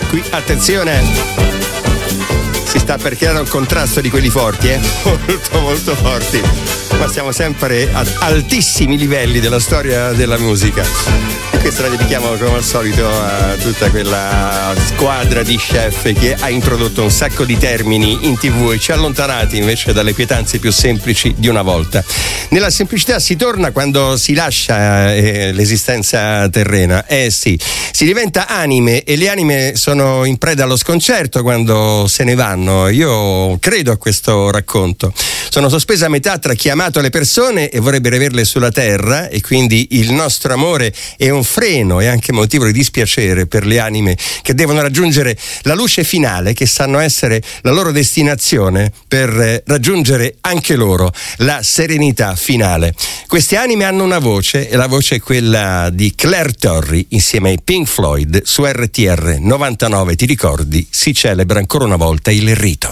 Qui, attenzione, si sta per creare un contrasto di quelli forti, molto molto forti, ma siamo sempre ad altissimi livelli della storia della musica. E questa la dedichiamo come al solito a tutta quella squadra di chef che ha introdotto un sacco di termini in TV e ci ha allontanati invece dalle pietanze più semplici di una volta. Nella semplicità si torna quando si lascia l'esistenza terrena. Sì, si diventa anime e le anime sono in preda allo sconcerto quando se ne vanno. Io credo a questo racconto. Sono sospesa a metà tra chi ha amato le persone e vorrebbe averle sulla terra, e quindi il nostro amore è un freno e anche motivo di dispiacere per le anime che devono raggiungere la luce finale, che sanno essere la loro destinazione per raggiungere anche loro la serenità finale. Queste anime hanno una voce, e la voce è quella di Claire Torrey insieme ai Pink Floyd su RTR 99. Ti ricordi? Si celebra ancora una volta il rito.